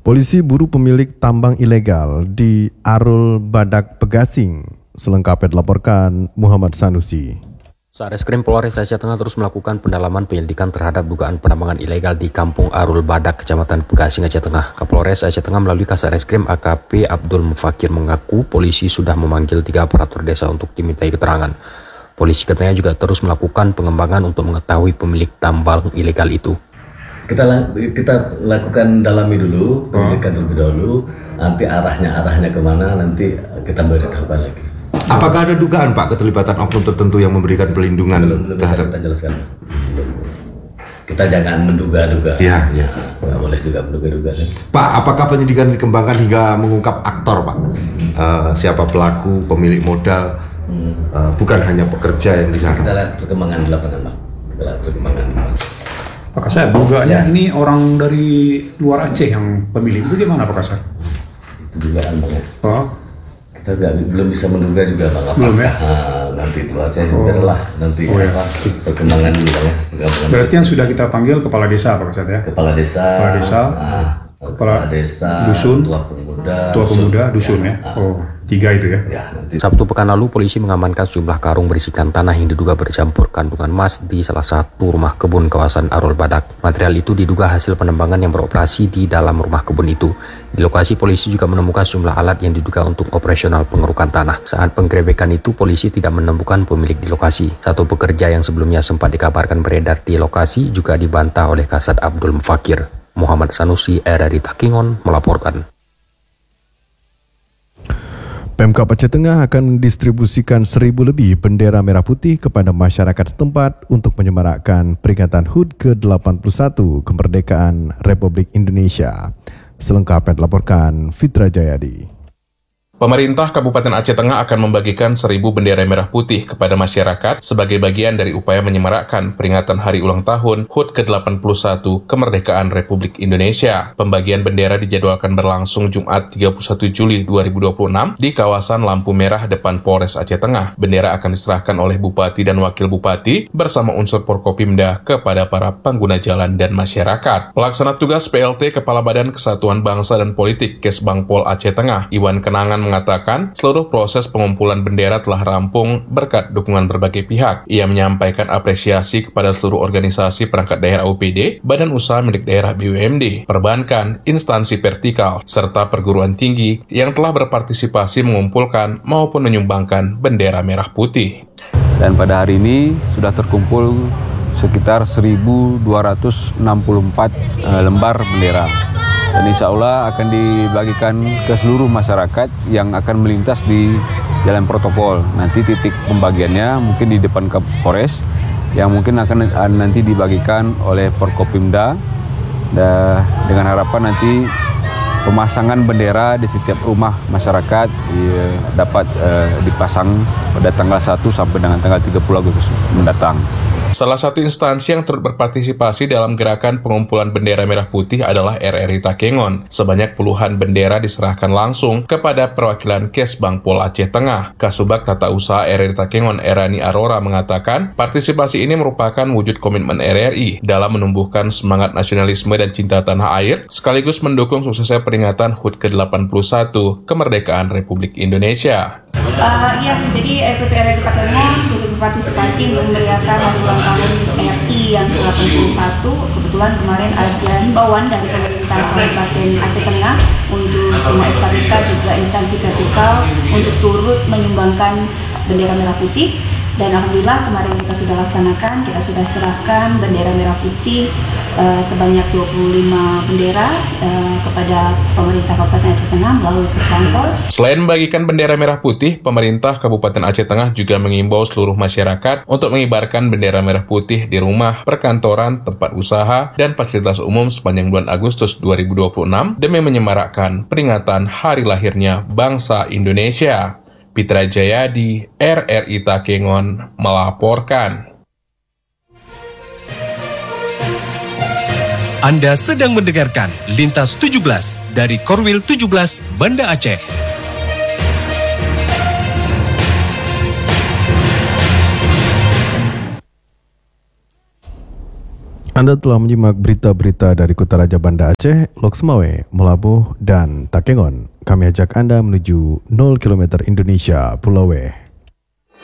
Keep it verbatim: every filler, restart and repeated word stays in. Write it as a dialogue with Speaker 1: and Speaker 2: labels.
Speaker 1: Polisi buru pemilik tambang ilegal di Arul Badak Pegasing. Selengkapnya dilaporkan Muhammad Sanusi.
Speaker 2: Satreskrim Polres Aceh Tengah terus melakukan pendalaman penyelidikan terhadap dugaan penambangan ilegal di Kampung Arul Badak, Kecamatan Pegasing, Aceh Tengah. Kapolres Aceh Tengah melalui Kasateskrim A K P Abdul Mufakir mengaku polisi sudah memanggil tiga aparatur desa untuk dimintai keterangan. Polisi katanya juga terus melakukan pengembangan untuk mengetahui pemilik tambang ilegal itu.
Speaker 3: Kita kita lakukan dalami dulu, penyelidikan terlebih dahulu, nanti arahnya arahnya kemana nanti kita beritahukan lagi.
Speaker 4: Apakah ada dugaan Pak keterlibatan oknum tertentu yang memberikan pelindungan
Speaker 3: belum, belum
Speaker 4: terhadap?
Speaker 3: Kita jelaskan. Belum. Kita jangan menduga-duga.
Speaker 4: Ya, ya.
Speaker 3: Nggak boleh juga menduga-duga. Kan?
Speaker 4: Pak, apakah penyidikan dikembangkan hingga mengungkap aktor Pak? Uh, siapa pelaku, pemilik modal, hmm. uh, bukan hanya pekerja yang di sana.
Speaker 3: Kita lihat perkembangan di lapangan Pak. Kita lihat perkembangan.
Speaker 5: Pak Kasar, dugaannya ya. Ini orang dari luar Aceh yang pemilik itu gimana Pak Kasar?
Speaker 3: Itu dugaan Bang ya.
Speaker 5: Oh.
Speaker 3: Kita gak, belum bisa menduga juga Bang apakah
Speaker 5: belum, ya?
Speaker 3: uh, nanti dulu aja
Speaker 5: oh.
Speaker 3: biarlah nanti
Speaker 5: oh, ya.
Speaker 3: apa perkembangan dulu Bang ya.
Speaker 5: Berarti yang sudah kita panggil kepala desa Pak Kasar ya?
Speaker 3: Kepala desa,
Speaker 5: kepala desa,
Speaker 3: uh,
Speaker 5: kepala,
Speaker 3: kepala desa,
Speaker 5: dusun,
Speaker 3: tua pemuda,
Speaker 5: tua pemuda, dusun ya. ya. Oh, tiga itu ya.
Speaker 3: ya nanti.
Speaker 2: Sabtu pekan lalu polisi mengamankan sejumlah karung berisikan tanah yang diduga bercampur kandungan emas di salah satu rumah kebun kawasan Arul Badak. Material itu diduga hasil penambangan yang beroperasi di dalam rumah kebun itu. Di lokasi polisi juga menemukan sejumlah alat yang diduga untuk operasional pengerukan tanah. Saat penggerebekan itu polisi tidak menemukan pemilik di lokasi. Satu pekerja yang sebelumnya sempat dikabarkan beredar di lokasi juga dibantah oleh Kasat Abdul Mufakir. Muhammad Sanusi, R R I Takengon melaporkan.
Speaker 1: Pemkab Aceh Tengah akan mendistribusikan seribu lebih bendera merah putih kepada masyarakat setempat untuk menyemarakkan peringatan H U D ke delapan puluh satu kemerdekaan Republik Indonesia. Selengkapnya dilaporkan Fitra Jayadi.
Speaker 6: Pemerintah Kabupaten Aceh Tengah akan membagikan seribu bendera merah putih kepada masyarakat sebagai bagian dari upaya menyemarakkan peringatan hari ulang tahun H U D ke delapan puluh satu kemerdekaan Republik Indonesia. Pembagian bendera dijadwalkan berlangsung Jumat tiga puluh satu Juli dua ribu dua puluh enam di kawasan Lampu Merah depan Polres Aceh Tengah. Bendera akan diserahkan oleh Bupati dan Wakil Bupati bersama unsur Porkopimda kepada para pengguna jalan dan masyarakat. Pelaksana tugas P L T Kepala Badan Kesatuan Bangsa dan Politik Kesbangpol Aceh Tengah, Iwan Kenangan mengatakan seluruh proses pengumpulan bendera telah rampung berkat dukungan berbagai pihak. Ia menyampaikan apresiasi kepada seluruh organisasi perangkat daerah O P D, badan usaha milik daerah B U M D, perbankan, instansi vertikal, serta perguruan tinggi yang telah berpartisipasi mengumpulkan maupun menyumbangkan bendera merah putih.
Speaker 7: Dan pada hari ini sudah terkumpul sekitar seribu dua ratus enam puluh empat uh, lembar bendera. Dan insya Allah akan dibagikan ke seluruh masyarakat yang akan melintas di jalan protokol. Nanti titik pembagiannya mungkin di depan Kapolres, yang mungkin akan nanti dibagikan oleh Porkopimda, dengan harapan nanti pemasangan bendera di setiap rumah masyarakat ya, dapat eh, dipasang pada tanggal satu sampai dengan tanggal tiga puluh Agustus mendatang.
Speaker 6: Salah satu instansi yang turut berpartisipasi dalam gerakan pengumpulan bendera merah putih adalah R R I Takengon. Sebanyak puluhan bendera diserahkan langsung kepada perwakilan Kesbangpol Aceh Tengah. Kasubag Tata Usaha R R I Takengon, Erani Arora, mengatakan partisipasi ini merupakan wujud komitmen R R I dalam menumbuhkan semangat nasionalisme dan cinta tanah air, sekaligus mendukung suksesnya peringatan H U D ke delapan puluh satu kemerdekaan Republik Indonesia.
Speaker 8: Uh, ya, jadi R P P R R I Takengon turut berpartisipasi untuk meriahkan hari ulang tahun R I yang ke delapan puluh satu. Kebetulan kemarin ada himbauan dari pemerintah Kabupaten Aceh Tengah untuk semua S K B K juga instansi vertikal untuk turut menyumbangkan bendera merah putih. Dan alhamdulillah kemarin kita sudah laksanakan, kita sudah serahkan bendera merah putih uh, sebanyak dua puluh lima bendera uh, kepada pemerintah Kabupaten Aceh Tengah melalui Kesbangpol.
Speaker 6: Selain membagikan bendera merah putih, pemerintah Kabupaten Aceh Tengah juga mengimbau seluruh masyarakat untuk mengibarkan bendera merah putih di rumah, perkantoran, tempat usaha, dan fasilitas umum sepanjang bulan Agustus dua ribu dua puluh enam demi menyemarakkan peringatan hari lahirnya bangsa Indonesia. Fitra Jayadi, R R I Takengon melaporkan.
Speaker 9: Anda sedang mendengarkan Lintas tujuh belas dari Korwil tujuh belas Banda Aceh.
Speaker 1: Anda Anda telah menyimak berita-berita dari Kota Raja Banda Aceh, Lok Semawe, Melabuh, dan Takengon. Kami ajak Anda menuju nol kilometer Indonesia, Pulau W.